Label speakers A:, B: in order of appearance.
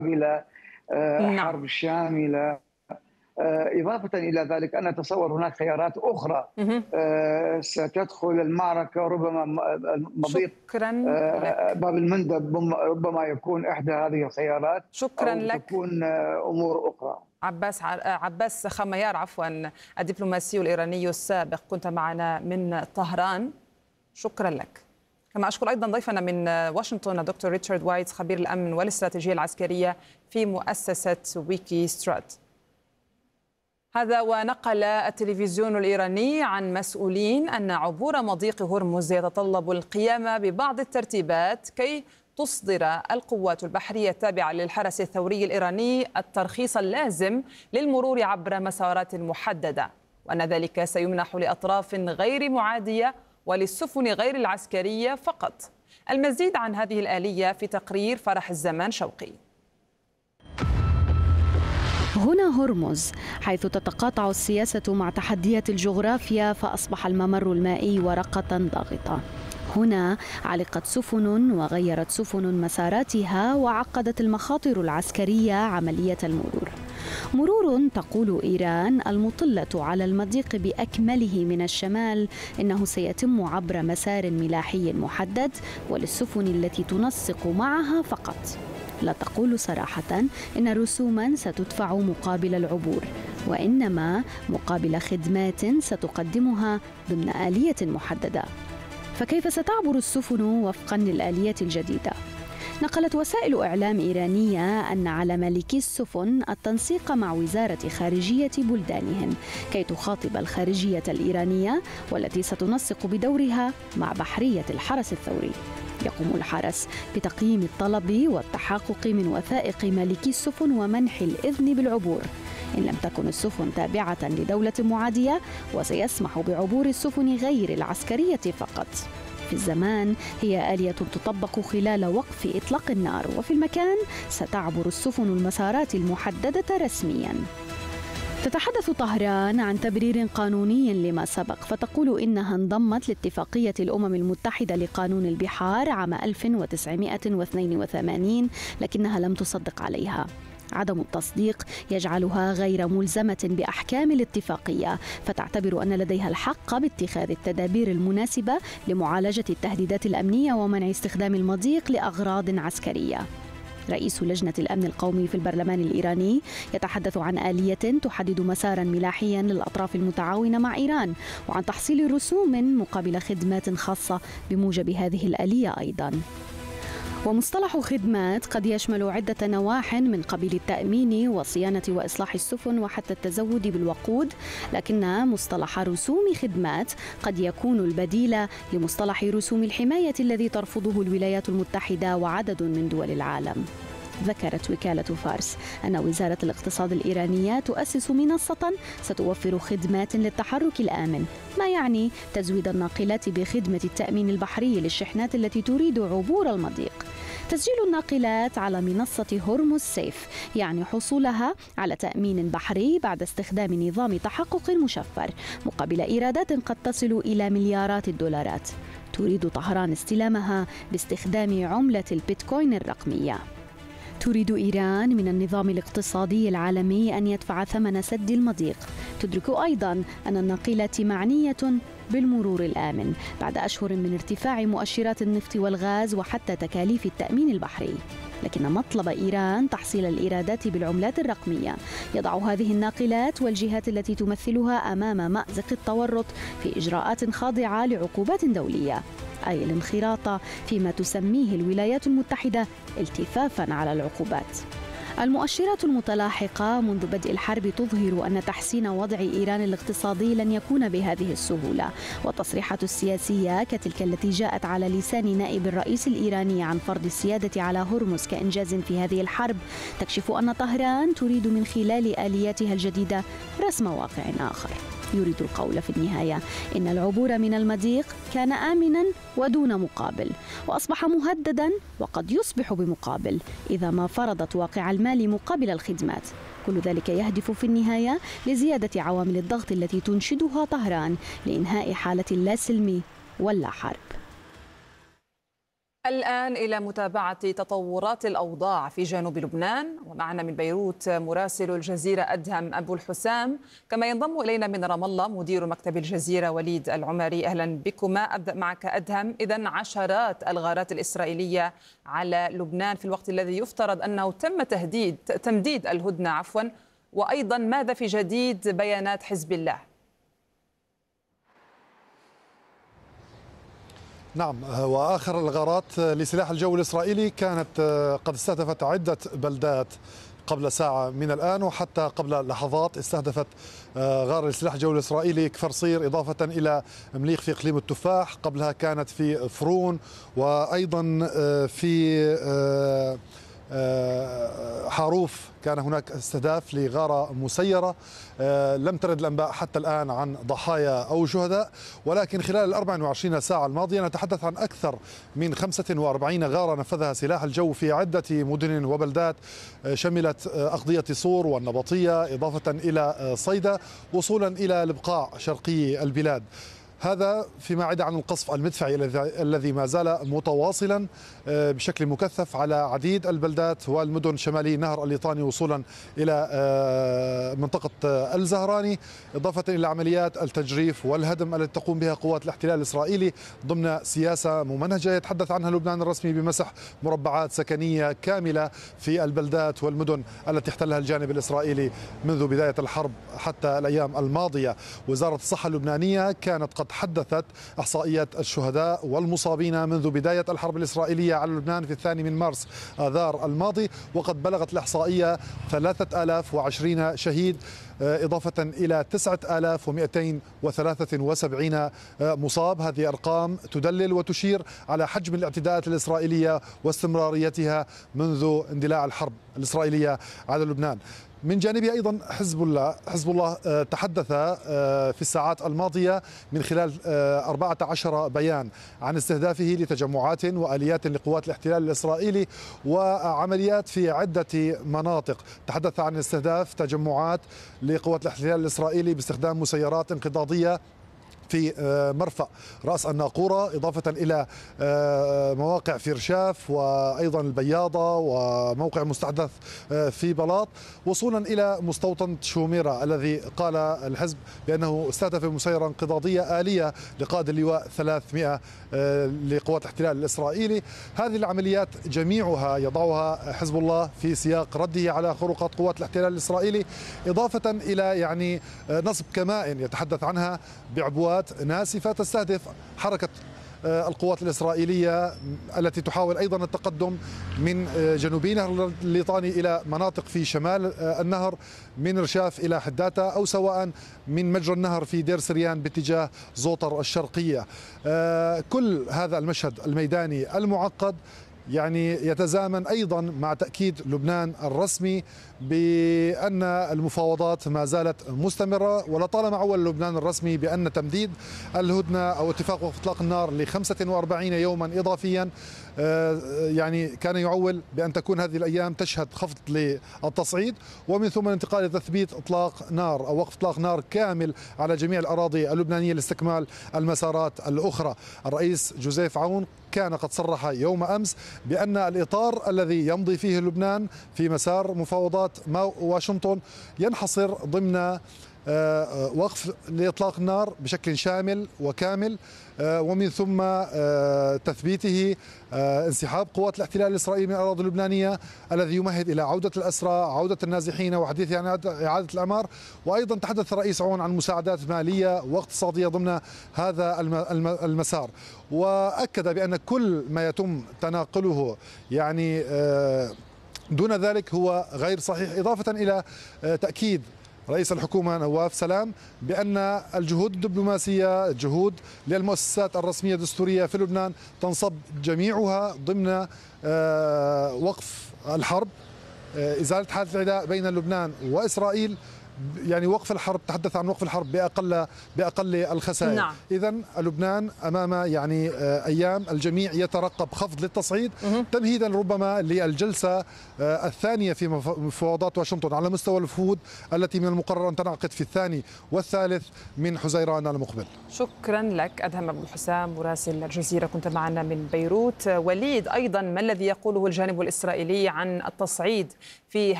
A: شاملة،
B: نعم.
A: حرب شاملة. إضافة إلى ذلك أنا أتصور هناك خيارات أخرى
B: اهم.
A: ستدخل المعركة، ربما مضيق
B: شكرا لك.
A: باب المندب ربما يكون إحدى هذه الخيارات،
B: شكرا
A: أو
B: لك
A: تكون أمور أخرى.
B: عباس خميار، عفوا، الدبلوماسي الإيراني السابق، كنت معنا من طهران. شكرا لك. كما أشكر أيضا ضيفنا من واشنطن دكتور ريتشارد وايت، خبير الأمن والاستراتيجية العسكرية في مؤسسة ويكي سترات. هذا ونقل التلفزيون الإيراني عن مسؤولين أن عبور مضيق هرمز يتطلب القيام ببعض الترتيبات كي تصدر القوات البحرية التابعة للحرس الثوري الإيراني الترخيص اللازم للمرور عبر مسارات محددة، وأن ذلك سيمنح لأطراف غير معادية وللسفن غير العسكرية فقط. المزيد عن هذه الآلية في تقرير فرح الزمان شوقي.
C: هنا هرمز، حيث تتقاطع السياسة مع تحديات الجغرافيا، فأصبح الممر المائي ورقة ضاغطة. هنا علقت سفن وغيرت سفن مساراتها، وعقدت المخاطر العسكرية عملية المرور. مرور تقول إيران المطلة على المضيق بأكمله من الشمال إنه سيتم عبر مسار ملاحي محدد وللسفن التي تنسق معها فقط. لا تقول صراحة إن رسوما ستدفع مقابل العبور، وإنما مقابل خدمات ستقدمها ضمن آلية محددة. فكيف ستعبر السفن وفقا للآلية الجديدة؟ نقلت وسائل إعلام إيرانية أن على مالكي السفن التنسيق مع وزارة خارجية بلدانهم كي تخاطب الخارجية الإيرانية، والتي ستنسق بدورها مع بحرية الحرس الثوري. يقوم الحرس بتقييم الطلب والتحقق من وثائق مالكي السفن ومنح الإذن بالعبور إن لم تكن السفن تابعة لدولة معادية، وسيسمح بعبور السفن غير العسكرية فقط. في الزمان هي آلية تطبق خلال وقف إطلاق النار، وفي المكان ستعبر السفن المسارات المحددة رسمياً. تتحدث طهران عن تبرير قانوني لما سبق، فتقول إنها انضمت لاتفاقية الأمم المتحدة لقانون البحار عام 1982، لكنها لم تصدق عليها. عدم التصديق يجعلها غير ملزمة بأحكام الاتفاقية، فتعتبر أن لديها الحق باتخاذ التدابير المناسبة لمعالجة التهديدات الأمنية ومنع استخدام المضيق لأغراض عسكرية. رئيس لجنة الأمن القومي في البرلمان الإيراني يتحدث عن آلية تحدد مسارا ملاحيا للأطراف المتعاونة مع إيران، وعن تحصيل رسوم مقابل خدمات خاصة بموجب هذه الآلية أيضا. ومصطلح خدمات قد يشمل عدة نواح من قبيل التأمين وصيانة وإصلاح السفن وحتى التزود بالوقود، لكن مصطلح رسوم خدمات قد يكون البديل لمصطلح رسوم الحماية الذي ترفضه الولايات المتحدة وعدد من دول العالم. ذكرت وكالة فارس أن وزارة الاقتصاد الإيرانية تؤسس منصة ستوفر خدمات للتحرك الآمن، ما يعني تزويد الناقلات بخدمة التأمين البحري للشحنات التي تريد عبور المضيق. تسجيل الناقلات على منصة هرمز سيف يعني حصولها على تأمين بحري بعد استخدام نظام تحقق مشفر مقابل إيرادات قد تصل إلى مليارات الدولارات. تريد طهران استلامها باستخدام عملة البيتكوين الرقمية. تريد إيران من النظام الاقتصادي العالمي أن يدفع ثمن سد المضيق. تدرك أيضا أن الناقلات معنية بالمرور الآمن بعد أشهر من ارتفاع مؤشرات النفط والغاز وحتى تكاليف التأمين البحري. لكن مطلب إيران تحصيل الإيرادات بالعملات الرقمية يضع هذه الناقلات والجهات التي تمثلها أمام مأزق التورط في إجراءات خاضعة لعقوبات دولية، أي الانخراط فيما تسميه الولايات المتحدة التفافاً على العقوبات. المؤشرات المتلاحقة منذ بدء الحرب تظهر أن تحسين وضع إيران الاقتصادي لن يكون بهذه السهولة، والتصريحات السياسية كتلك التي جاءت على لسان نائب الرئيس الإيراني عن فرض السيادة على هرمز كإنجاز في هذه الحرب تكشف أن طهران تريد من خلال آلياتها الجديدة رسم واقع آخر. يريد القول في النهاية إن العبور من المضيق كان آمناً ودون مقابل، وأصبح مهدداً وقد يصبح بمقابل إذا ما فرضت واقع المال مقابل الخدمات. كل ذلك يهدف في النهاية لزيادة عوامل الضغط التي تنشدها طهران لإنهاء حالة اللا سلم ولا حرب.
B: الآن إلى متابعة تطورات الأوضاع في جنوب لبنان، ومعنا من بيروت مراسل الجزيرة أدهم أبو الحسام، كما ينضم إلينا من رام الله مدير مكتب الجزيرة وليد العمري. أهلا بكما. أبدأ معك أدهم. إذن عشرات الغارات الإسرائيلية على لبنان في الوقت الذي يفترض أنه تم تمديد الهدنة وأيضا ماذا في جديد بيانات حزب الله؟
D: نعم، وآخر الغارات لسلاح الجو الإسرائيلي كانت قد استهدفت عدة بلدات قبل ساعة من الآن، وحتى قبل لحظات استهدفت غار لسلاح الجو الإسرائيلي كفر صير، إضافة إلى مليخ في إقليم التفاح. قبلها كانت في فرون، وأيضا في حاروف كان هناك استهداف لغارة مسيرة. لم ترد الأنباء حتى الآن عن ضحايا أو شهداء، ولكن خلال 24 ساعة الماضية نتحدث عن أكثر من 45 غارة نفذها سلاح الجو في عدة مدن وبلدات، شملت أقضية صور والنبطية إضافة إلى صيدا، وصولا إلى البقاع شرقي البلاد. هذا فيما عدا عن القصف المدفعي الذي ما زال متواصلا بشكل مكثف على عديد البلدات والمدن شمالي نهر الليطاني وصولا إلى منطقة الزهراني، إضافة إلى عمليات التجريف والهدم التي تقوم بها قوات الاحتلال الإسرائيلي ضمن سياسة ممنهجة يتحدث عنها لبنان الرسمي بمسح مربعات سكنية كاملة في البلدات والمدن التي احتلها الجانب الإسرائيلي منذ بداية الحرب حتى الأيام الماضية. وزارة الصحة اللبنانية كانت قد حدثت إحصائيات الشهداء والمصابين منذ بداية الحرب الإسرائيليه على لبنان في 2 من مارس آذار الماضي، وقد بلغت الإحصائية 3020 شهيد، إضافة إلى 9273 مصاب. هذه أرقام تدلل وتشير على حجم الاعتداءات الإسرائيلية واستمراريتها منذ اندلاع الحرب الإسرائيلية على لبنان. من جانبه أيضا حزب الله تحدث في الساعات الماضية من خلال 14 بيان عن استهدافه لتجمعات وآليات لقوات الاحتلال الإسرائيلي وعمليات في عدة مناطق. تحدث عن استهداف تجمعات لقوات الاحتلال الإسرائيلي باستخدام مسيرات انقضاضية في مرفأ رأس الناقورة، إضافة إلى مواقع في رشاف وأيضا البياضة وموقع مستحدث في بلاط، وصولا إلى مستوطن شوميرة الذي قال الحزب بأنه استهدف مسيرة انقضاضية آلية لقائد اللواء 300 لقوات الاحتلال الإسرائيلي. هذه العمليات جميعها يضعها حزب الله في سياق رده على خروقات قوات الاحتلال الإسرائيلي، إضافة إلى نصب كمائن يتحدث عنها بعبوات ناسفة تستهدف حركة القوات الإسرائيلية التي تحاول أيضا التقدم من جنوبي نهر الليطاني إلى مناطق في شمال النهر، من رشاف إلى حداتا، أو سواء من مجرى النهر في دير سريان باتجاه زوطر الشرقية. كل هذا المشهد الميداني المعقد يتزامن أيضا مع تأكيد لبنان الرسمي بأن المفاوضات ما زالت مستمرة، ولطالما عول لبنان الرسمي بأن تمديد الهدنة أو اتفاق وقف إطلاق النار ل 45 يوما إضافيا كان يعول بأن تكون هذه الأيام تشهد خفض للتصعيد ومن ثم الانتقال إلى تثبيت إطلاق نار أو وقف إطلاق نار كامل على جميع الأراضي اللبنانية لاستكمال المسارات الأخرى. الرئيس جوزيف عون كان قد صرح يوم أمس بأن الإطار الذي يمضي فيه لبنان في مسار مفاوضات واشنطن ينحصر ضمن وقف لإطلاق النار بشكل شامل وكامل، ومن ثم تثبيته انسحاب قوات الاحتلال الإسرائيلي من الأراضي اللبنانية الذي يمهد إلى عودة الأسرى، عودة النازحين وحديث عن إعادة الأعمار. وأيضا تحدث الرئيس عون عن مساعدات مالية واقتصادية ضمن هذا المسار، وأكد بأن كل ما يتم تناقله دون ذلك هو غير صحيح، إضافة إلى تأكيد رئيس الحكومة نواف سلام بأن الجهود الدبلوماسية، الجهود للمؤسسات الرسمية الدستورية في لبنان تنصب جميعها ضمن وقف الحرب، إزالة حالة العداء بين لبنان وإسرائيل، يعني وقف الحرب، تحدث عن وقف الحرب بأقل الخسائر.
B: نعم.
D: إذا لبنان أمام يعني أيام الجميع يترقب خفض للتصعيد تمهيدا ربما للجلسة الثانية في مفاوضات واشنطن على مستوى الوفود التي من المقرر أن تنعقد في الثاني والثالث من حزيران المقبل.
B: شكرا لك أدهم أبو حسام مراسل الجزيرة، كنت معنا من بيروت. وليد، أيضا ما الذي يقوله الجانب الإسرائيلي عن التصعيد في